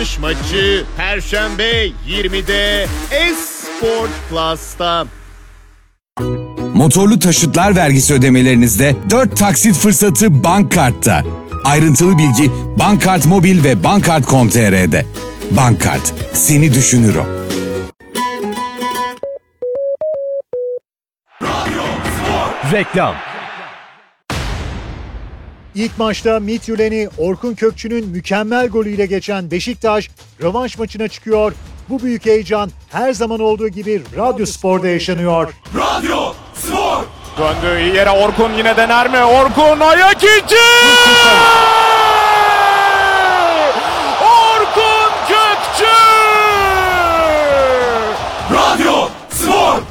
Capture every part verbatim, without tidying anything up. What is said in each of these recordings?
Rövanş maçı Perşembe yirmide Esport Plus'ta. Motorlu taşıtlar vergisi ödemelerinizde dört taksit fırsatı Bankkart'ta. Ayrıntılı bilgi Bankkart Mobil ve bankkart nokta com nokta tr'de. Bankkart, seni düşünürüm. Reklam. İlk maçta Midtjylland'i Orkun Kökçü'nün mükemmel golüyle geçen Beşiktaş rövanş maçına çıkıyor. Bu büyük heyecan her zaman olduğu gibi Radyo Spor'da yaşanıyor. Radyo Spor! Döndüğü iyi yere Orkun yine dener mi? Orkun ayak içi! Orkun Kökçü! Radyo Spor!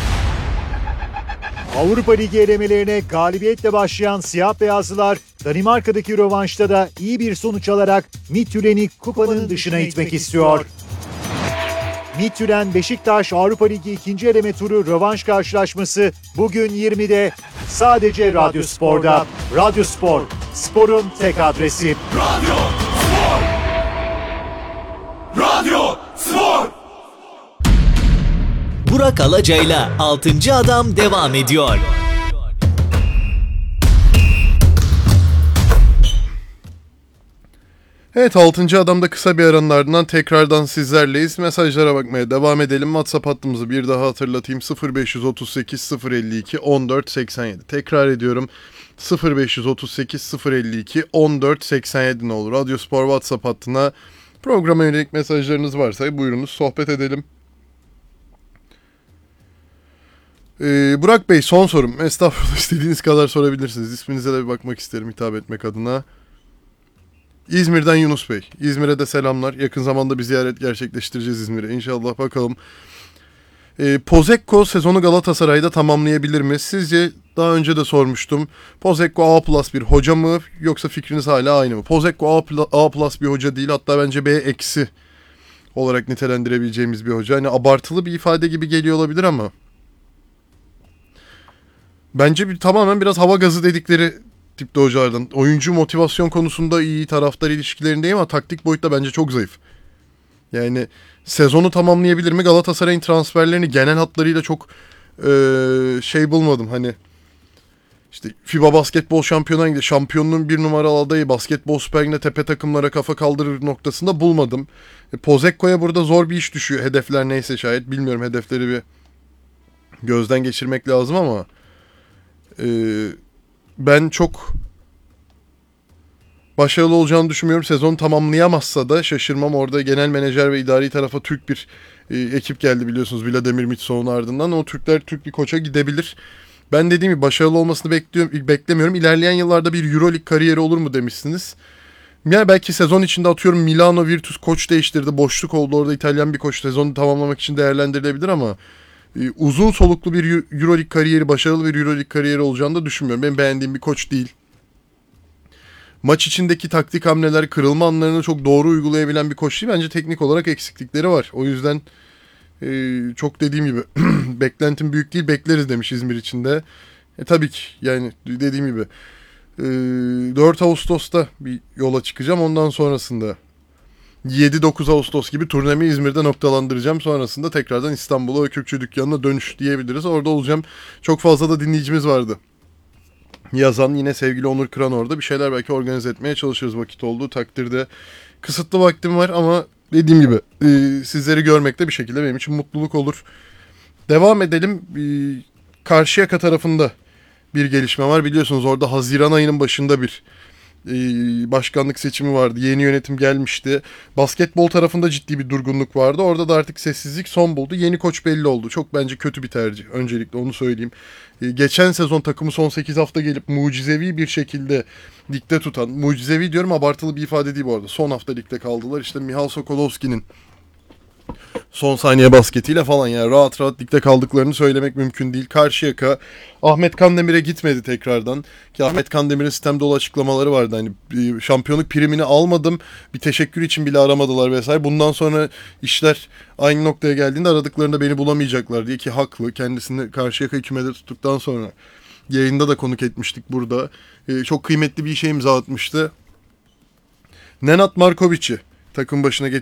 Avrupa Ligi elemelerine galibiyetle başlayan siyah beyazlılar Danimarka'daki rövanşta da iyi bir sonuç alarak Midtjylland'i kupanın dışına itmek istiyor. Midtjylland Beşiktaş Avrupa Ligi ikinci eleme turu rövanş karşılaşması bugün yirmide sadece Radyo Spor'da. Radyo Spor, sporun tek adresi. Radyo Spor! Radyo Spor! Burak Alaca'yla altıncı Adam devam ediyor. Evet, altıncı Adam'da kısa bir aranın ardından tekrardan sizlerleyiz. Mesajlara bakmaya devam edelim. WhatsApp hattımızı bir daha hatırlatayım. sıfır beş otuz sekiz sıfır elli iki on dört seksen yedi. Tekrar ediyorum. sıfır beş otuz sekiz sıfır elli iki on dört seksen yedi ne olur. Radyo Spor WhatsApp hattına programa yönelik mesajlarınız varsa buyurunuz, sohbet edelim. Ee, Burak Bey, son sorum. Estağfurullah, istediğiniz kadar sorabilirsiniz. İsminize de bir bakmak isterim hitap etmek adına. İzmir'den Yunus Bey. İzmir'e de selamlar. Yakın zamanda bir ziyaret gerçekleştireceğiz İzmir'e. İnşallah, bakalım. Ee, Pozekko sezonu Galatasaray'da tamamlayabilir mi? Sizce, daha önce de sormuştum. Pozekko A plus bir hoca mı, yoksa fikriniz hala aynı mı? Pozekko A plus bir hoca değil, hatta bence B eksi olarak nitelendirebileceğimiz bir hoca. Hani abartılı bir ifade gibi geliyor olabilir ama bence bir, tamamen biraz hava gazı dedikleri tipte hocalardan. Oyuncu motivasyon konusunda iyi, taraftar ilişkilerinde iyi ama taktik boyutta bence çok zayıf. Yani sezonu tamamlayabilir mi? Galatasaray'ın transferlerini genel hatlarıyla çok e, şey bulmadım. Hani işte FIBA basketbol şampiyonluğuna gidiyor. Şampiyonluğun bir numaralı adayı, basketbol süper liginde tepe takımlara kafa kaldırır noktasında bulmadım. E, Pozekko'ya burada zor bir iş düşüyor. Hedefler neyse şayet. Bilmiyorum, hedefleri bir gözden geçirmek lazım ama e, ben çok başarılı olacağını düşünmüyorum. Sezon tamamlayamazsa da şaşırmam. Orada genel menajer ve idari tarafa Türk bir e, ekip geldi biliyorsunuz, Vladimir Mitsov'un ardından. O Türkler Türk bir koça gidebilir. Ben dediğim gibi başarılı olmasını bekliyorum, beklemiyorum. İlerleyen yıllarda bir Euroleague kariyeri olur mu demişsiniz. Yani belki sezon içinde atıyorum Milano Virtus koç değiştirdi. Boşluk oldu orada, İtalyan bir koç sezonu tamamlamak için değerlendirilebilir ama e, uzun soluklu bir Euroleague kariyeri, başarılı bir Euroleague kariyeri olacağını da düşünmüyorum. Benim beğendiğim bir koç değil. Maç içindeki taktik hamleler, kırılma anlarını çok doğru uygulayabilen bir koç değil. Bence teknik olarak eksiklikleri var. O yüzden e, çok dediğim gibi beklentim büyük değil, bekleriz demiş İzmir içinde. E, tabii ki yani dediğim gibi e, dört Ağustos'ta bir yola çıkacağım. Ondan sonrasında yedi dokuz Ağustos gibi turnemi İzmir'de noktalandıracağım. Sonrasında tekrardan İstanbul'a, Kürkçü dükkanına dönüş diyebiliriz. Orada olacağım. Çok fazla da dinleyicimiz vardı yazan, yine sevgili Onur Kıran orada. Bir şeyler belki organize etmeye çalışırız vakit olduğu takdirde. Kısıtlı vaktim var ama dediğim gibi e, sizleri görmek de bir şekilde benim için mutluluk olur. Devam edelim. E, Karşıyaka tarafında bir gelişme var. Biliyorsunuz orada Haziran ayının başında bir e, başkanlık seçimi vardı. Yeni yönetim gelmişti. Basketbol tarafında ciddi bir durgunluk vardı. Orada da artık sessizlik son buldu. Yeni koç belli oldu. Çok bence kötü bir tercih. Öncelikle onu söyleyeyim. E, geçen sezon takımı son sekiz hafta gelip mucizevi bir şekilde ligde tutan, mucizevi diyorum abartılı bir ifade değil bu arada. Son hafta ligde kaldılar. İşte Mihal Sokolovski'nin son saniye basketiyle falan, yani rahat rahat ligde kaldıklarını söylemek mümkün değil. Karşıyaka Ahmet Kandemir'e gitmedi tekrardan. Ki Ahmet Kandemir'in sistem dolu açıklamaları vardı. Hani şampiyonluk primini almadım, bir teşekkür için bile aramadılar vesaire. Bundan sonra işler aynı noktaya geldiğinde aradıklarında beni bulamayacaklar diye, ki haklı. Kendisini Karşıyaka kümede tuttuktan sonra yayında da konuk etmiştik burada. Ee, çok kıymetli bir işe imza atmıştı. Nenad Markovic'i takım başına getirdi.